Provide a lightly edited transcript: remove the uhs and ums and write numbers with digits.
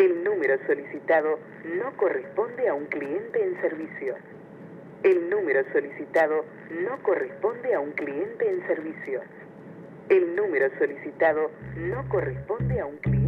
El número solicitado no corresponde a un cliente en servicio. El número solicitado no corresponde a un cliente en servicio. El número solicitado no corresponde a un cliente.